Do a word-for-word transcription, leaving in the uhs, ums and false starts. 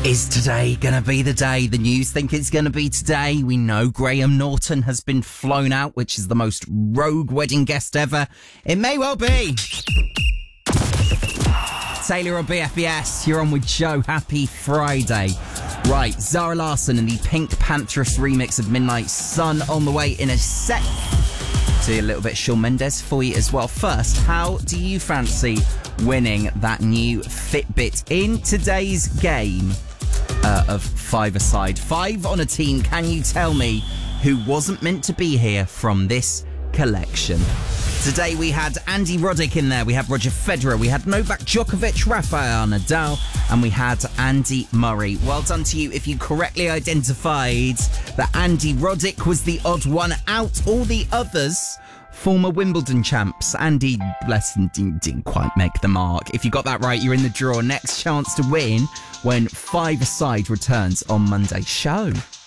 Is today going to be the day? The news think it's going to be today. We know Graham Norton has been flown out, which is the most rogue wedding guest ever. It may well be. Taylor on B F B S, you're on with Joe. Happy Friday. Right, Zara Larsson and the Pink Pantheress remix of Midnight Sun on the way in a sec. Do a little bit of Shawn Mendes for you as well. First, how do you fancy winning that new Fitbit in today's game uh, of five-a-side? Five on a team. Can you tell me who wasn't meant to be here from this collection? Today we had Andy Roddick in there, we had Roger Federer, we had Novak Djokovic, Rafael Nadal, and we had Andy Murray. Well done to you if you correctly identified that Andy Roddick was the odd one out. All the others, former Wimbledon champs. Andy, bless him, didn't, didn't quite make the mark. If you got that right, you're in the draw. Next chance to win when Five-a-Side returns on Monday's show.